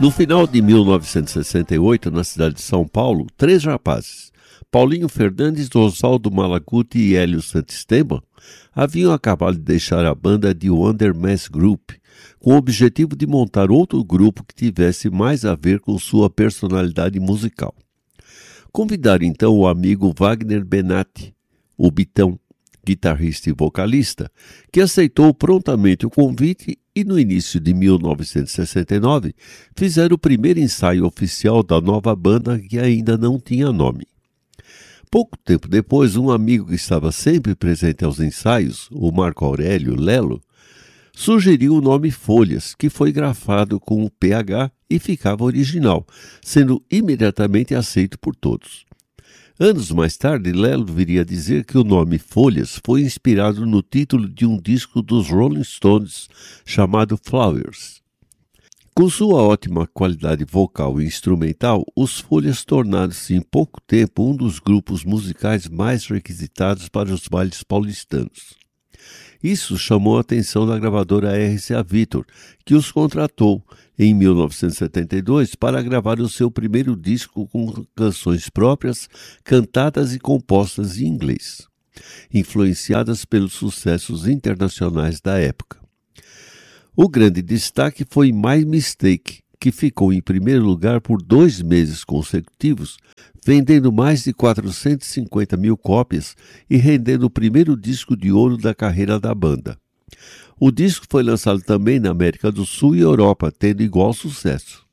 No final de 1968, na cidade de São Paulo, três rapazes, Paulinho Fernandes, Oswaldo Malaguti e Hélio Santisteban, haviam acabado de deixar a banda The Wonder Mass Group, com o objetivo de montar outro grupo que tivesse mais a ver com sua personalidade musical. Convidaram então o amigo Wagner Benatti, o Bitão, guitarrista e vocalista, que aceitou prontamente o convite e no início de 1969 fizeram o primeiro ensaio oficial da nova banda que ainda não tinha nome. Pouco tempo depois, um amigo que estava sempre presente aos ensaios, o Marco Aurélio Lelo, sugeriu o nome Folhas, que foi grafado com o PH e ficava original, sendo imediatamente aceito por todos. Anos mais tarde, Lelo viria dizer que o nome Folhas foi inspirado no título de um disco dos Rolling Stones chamado Flowers. Com sua ótima qualidade vocal e instrumental, os Folhas tornaram-se em pouco tempo um dos grupos musicais mais requisitados para os bailes paulistanos. Isso chamou a atenção da gravadora RCA Victor, que os contratou em 1972 para gravar o seu primeiro disco com canções próprias, cantadas e compostas em inglês, influenciadas pelos sucessos internacionais da época. O grande destaque foi My Mistake, que ficou em primeiro lugar por 2 meses consecutivos, vendendo mais de 450 mil cópias e rendendo o primeiro disco de ouro da carreira da banda. O disco foi lançado também na América do Sul e Europa, tendo igual sucesso.